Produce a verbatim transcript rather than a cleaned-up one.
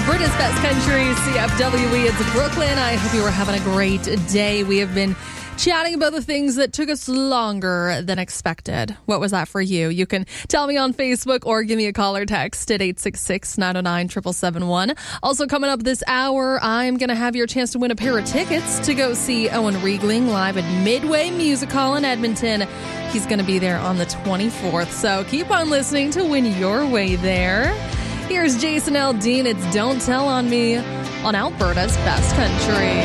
Alberta's Best Country, C F W E. It's Brooklyn. I hope you were having a great day. We have been chatting about the things that took us longer than expected. What was that for you? You can tell me on Facebook or give me a call or text at eight six six, nine oh nine, seven seven seven one. Also coming up this hour, I'm going to have your chance to win a pair of tickets to go see Owen Riegling live at Midway Music Hall in Edmonton. He's going to be there on the twenty-fourth. So keep on listening to win your way there. Here's Jason Aldean. It's Don't Tell on Me on Alberta's Best Country.